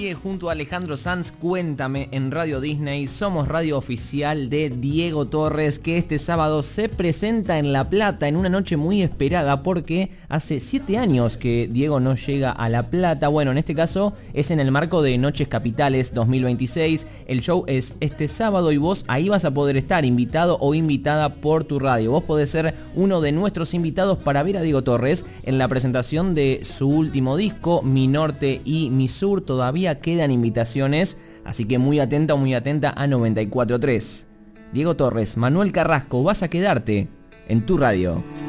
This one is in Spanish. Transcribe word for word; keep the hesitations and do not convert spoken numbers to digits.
Nadie junto a Alejandro Sanz, Cuéntame en Radio Disney. Somos radio oficial de Diego Torres, que este sábado se presenta en La Plata en una noche muy esperada porque hace siete años que Diego no llega a La Plata. Bueno, en este caso es en el marco de Noches Capitales dos mil veintiséis. El show es este sábado y vos ahí vas a poder estar invitado o invitada por tu radio. Vos podés ser uno de nuestros invitados para ver a Diego Torres en la presentación de su último disco, Mi Norte y Mi Sur. Todavía quedan invitaciones, así que muy atenta o muy atenta a noventa y cuatro punto tres. Diego Torres, Manuel Carrasco, vas a quedarte en tu radio.